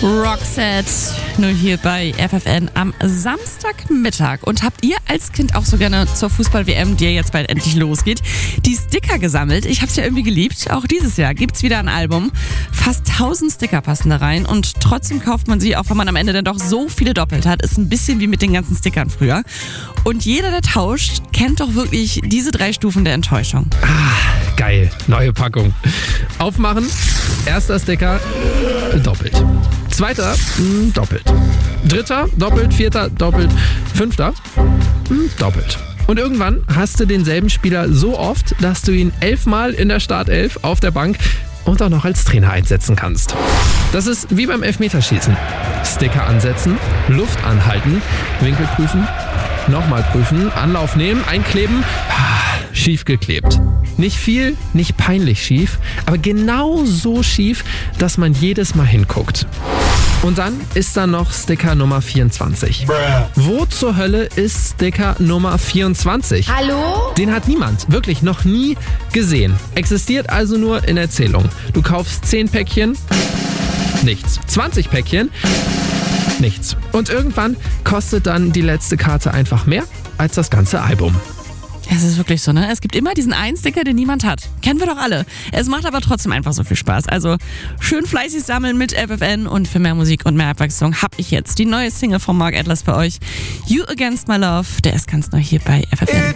Roxette, nur hier bei FFN am Samstagmittag. Und habt ihr als Kind auch so gerne zur Fußball-WM, die ja jetzt bald endlich losgeht, die Sticker gesammelt? Ich hab's ja irgendwie geliebt. Auch dieses Jahr gibt's wieder ein Album. Fast 1000 Sticker passen da rein und trotzdem kauft man sie, auch wenn man am Ende dann doch so viele doppelt hat. Ist ein bisschen wie mit den ganzen Stickern früher. Und jeder, der tauscht, kennt doch wirklich diese 3 Stufen der Enttäuschung. Geil, neue Packung. Aufmachen, erster Sticker, doppelt. Zweiter, doppelt. Dritter, doppelt. Vierter, doppelt. Fünfter, doppelt. Und irgendwann hast du denselben Spieler so oft, dass du ihn 11 Mal in der Startelf auf der Bank und auch noch als Trainer einsetzen kannst. Das ist wie beim Elfmeterschießen. Sticker ansetzen, Luft anhalten, Winkel prüfen, nochmal prüfen, Anlauf nehmen, einkleben, schief geklebt. Nicht viel, nicht peinlich schief, aber genau so schief, dass man jedes Mal hinguckt. Und dann ist da noch Sticker Nummer 24. Wo zur Hölle ist Sticker Nummer 24? Hallo? Den hat niemand, wirklich noch nie gesehen. Existiert also nur in Erzählung. Du kaufst 10 Päckchen, nichts. 20 Päckchen, nichts. Und irgendwann kostet dann die letzte Karte einfach mehr als das ganze Album. Es ist wirklich so, ne? Es gibt immer diesen einen Sticker, den niemand hat. Kennen wir doch alle. Es macht aber trotzdem einfach so viel Spaß. Also schön fleißig sammeln mit FFN und für mehr Musik und mehr Abwechslung habe ich jetzt die neue Single von Mark Atlas für euch. You Against My Love, der ist ganz neu hier bei FFN.